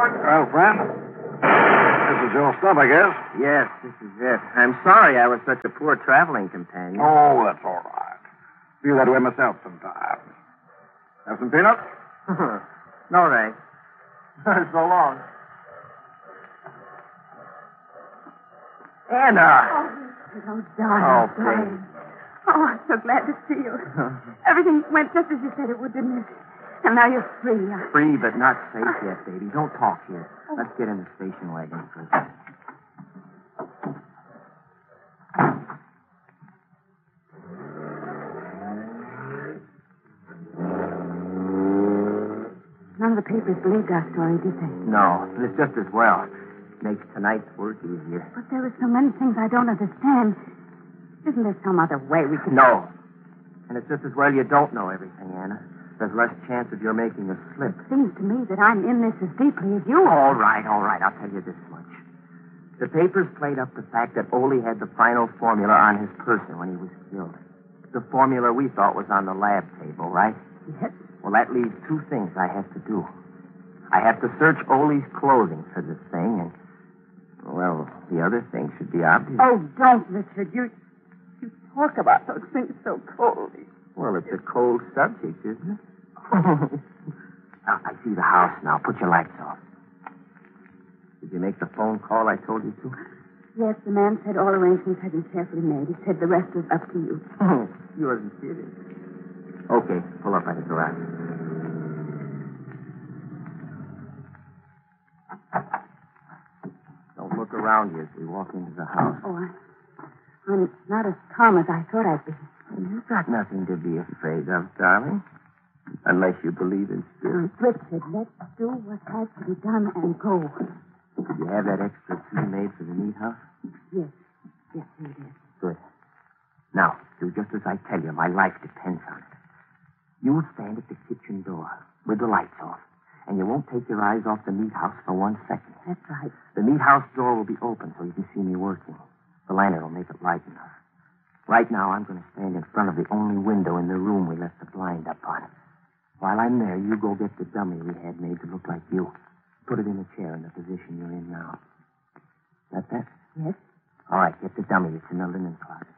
Well, friend, this is your stuff, I guess. Yes, this is it. I'm sorry I was such a poor traveling companion. Oh, that's all right. Feel that way myself sometimes. Have some peanuts? No, thanks. So long. Anna! Oh, darling. Oh, darling. Oh, I'm so glad to see you. Everything went just as you said it would, didn't it? And now you're free. Free but not safe yet, baby. Don't talk here. Let's get in the station wagon first. None of the papers believed our story, did they? No, and it's just as well. Makes tonight's work easier. But there are so many things I don't understand. Isn't there some other way we can... No. And it's just as well you don't know everything, Anna. There's less chance of your making a slip. It seems to me that I'm in this as deeply as you are. All right. I'll tell you this much. The papers played up the fact that Ole had the final formula on his person when he was killed. The formula we thought was on the lab table, right? Yes. Well, that leaves two things I have to do. I have to search Ole's clothing for this thing, and, well, the other thing should be obvious. Oh, don't, Richard. You talk about those things so coldly. Well, it's a cold subject, isn't it? Now, I see the house now. Put your lights off. Did you make the phone call I told you to? Yes, the man said all arrangements had been carefully made. He said the rest was up to you. You wasn't kidding. Okay, pull up by the garage. Don't look around you as we walk into the house. Oh, I'm not as calm as I thought I'd be. You've got nothing to be afraid of, darling. Unless you believe in spirits. Richard, let's do what has to be done and go. Did you have that extra key made for the meat house? Yes. Yes, we did. Good. Now, do just as I tell you. My life depends on it. You'll stand at the kitchen door with the lights off, and you won't take your eyes off the meat house for 1 second. That's right. The meat house door will be open so you can see me working. The lantern will make it light enough. Right now, I'm going to stand in front of the only window in the room we left the blind up on. While I'm there, you go get the dummy we had made to look like you. Put it in a chair in the position you're in now. Got that? Yes. All right, get the dummy. It's in the linen closet.